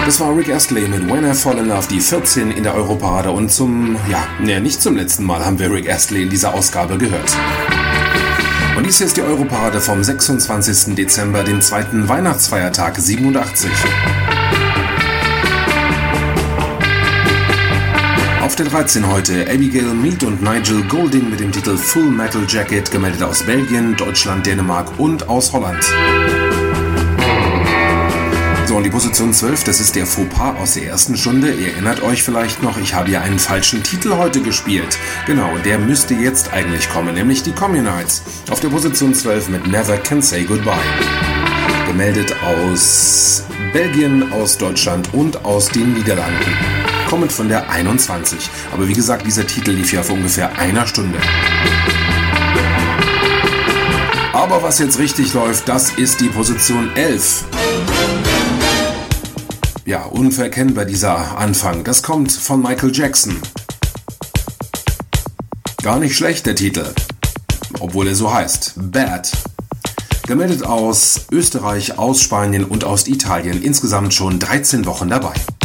Das war Rick Astley mit When I Fall in Love, die 14 in der Europarade. Und nicht zum letzten Mal haben wir Rick Astley in dieser Ausgabe gehört. Und dies hier ist die Europarade vom 26. Dezember, dem zweiten Weihnachtsfeiertag 87. Auf der 13 heute Abigail Mead und Nigel Goulding mit dem Titel Full Metal Jacket, gemeldet aus Belgien, Deutschland, Dänemark und aus Holland. So, und die Position 12, das ist der Fauxpas aus der ersten Stunde. Ihr erinnert euch vielleicht noch, ich habe ja einen falschen Titel heute gespielt. Genau, der müsste jetzt eigentlich kommen, nämlich die Communites. Auf der Position 12 mit Never Can Say Goodbye. Gemeldet aus Belgien, aus Deutschland und aus den Niederlanden. Kommend von der 21. Aber wie gesagt, dieser Titel lief ja vor ungefähr einer Stunde. Aber was jetzt richtig läuft, das ist die Position 11. Ja, unverkennbar dieser Anfang. Das kommt von Michael Jackson. Gar nicht schlecht, der Titel. Obwohl er so heißt. Bad. Gemeldet aus Österreich, aus Spanien und aus Italien. Insgesamt schon 13 Wochen dabei.